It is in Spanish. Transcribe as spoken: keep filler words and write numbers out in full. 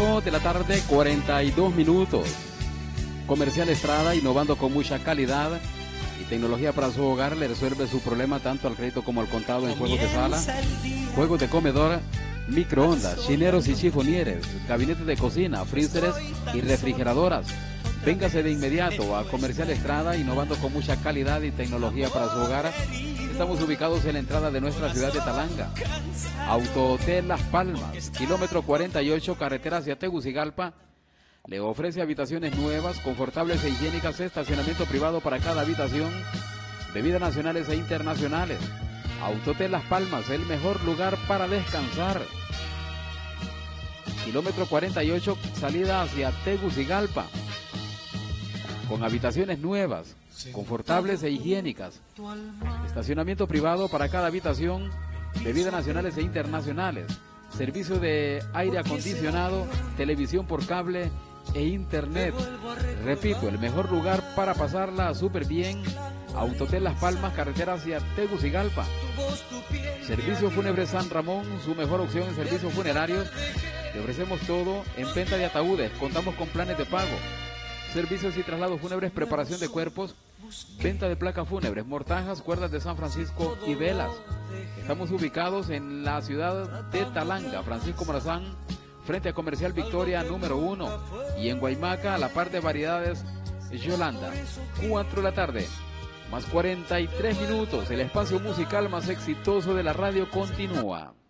cuatro de la tarde, cuarenta y dos minutos. Comercial Estrada, innovando con mucha calidad y tecnología para su hogar, le resuelve su problema tanto al crédito como al contado en juegos de sala, juegos de comedor, microondas, chineros y chifonieres, gabinetes de cocina, freezers y refrigeradoras. Véngase de inmediato a Comercial Estrada, innovando con mucha calidad y tecnología para su hogar. Estamos ubicados en la entrada de nuestra ciudad de Talanga. Autohotel Las Palmas, kilómetro cuarenta y ocho, carretera hacia Tegucigalpa. Le ofrece habitaciones nuevas, confortables e higiénicas, estacionamiento privado para cada habitación, bebidas nacionales e internacionales. Autohotel Las Palmas, el mejor lugar para descansar. Kilómetro cuarenta y ocho, salida hacia Tegucigalpa. Con habitaciones nuevas, confortables e higiénicas. Estacionamiento privado para cada habitación, bebidas nacionales e internacionales. Servicio de aire acondicionado, televisión por cable e internet. Repito, el mejor lugar para pasarla súper bien. Autohotel Las Palmas, carretera hacia Tegucigalpa. Servicio Fúnebre San Ramón, su mejor opción en servicios funerarios. Le ofrecemos todo en venta de ataúdes. Contamos con planes de pago. Servicios y traslados fúnebres, preparación de cuerpos, venta de placas fúnebres, mortajas, cuerdas de San Francisco y velas. Estamos ubicados en la ciudad de Talanga, Francisco Morazán, frente a Comercial Victoria número uno, y en Guaymaca, a la par de variedades Yolanda. cuatro de la tarde, más cuarenta y tres minutos, el espacio musical más exitoso de la radio continúa.